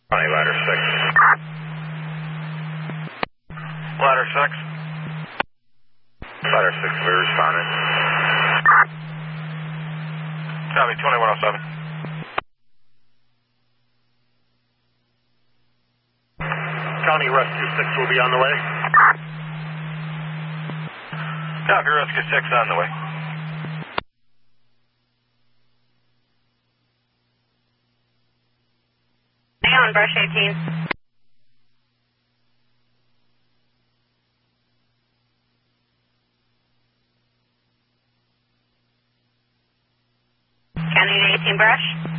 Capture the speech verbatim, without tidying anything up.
County ladder six. Ladder six. Ladder six, we responded. Copy, twenty-one oh seven. County Rescue six will be on the way. Copy, Rescue six on the way. Hang on, brush eighteen. County eighteen brush.